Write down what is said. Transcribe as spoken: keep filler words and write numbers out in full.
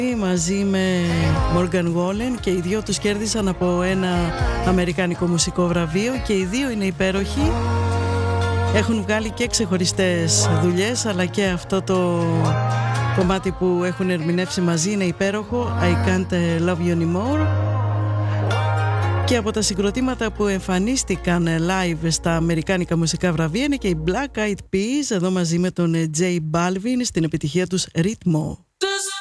μαζί με Morgan Wallen και οι δύο τους κέρδισαν από ένα αμερικάνικο μουσικό βραβείο και οι δύο είναι υπέροχοι. Έχουν βγάλει και ξεχωριστές δουλειές, αλλά και αυτό το κομμάτι που έχουν ερμηνεύσει μαζί είναι υπέροχο, I Can't Love You Anymore. Και από τα συγκροτήματα που εμφανίστηκαν live στα αμερικάνικα μουσικά βραβεία είναι και οι Black Eyed Peas, εδώ μαζί με τον J Balvin στην επιτυχία τους Ρυθμό.